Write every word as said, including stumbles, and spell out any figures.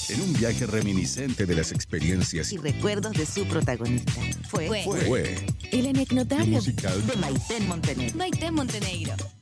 en un viaje reminiscente de las experiencias y recuerdos de su protagonista. Fue, Fue. fue el anecdotario musical de Maiten Montenegro. Maite Montenegro.